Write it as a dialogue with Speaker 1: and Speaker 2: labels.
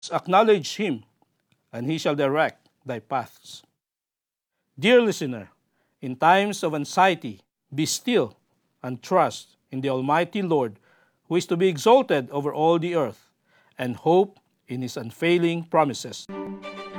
Speaker 1: Acknowledge Him, and He shall direct thy paths. Dear listener, in times of anxiety, be still and trust in the Almighty Lord, who is to be exalted over all the earth, and hope in His unfailing promises.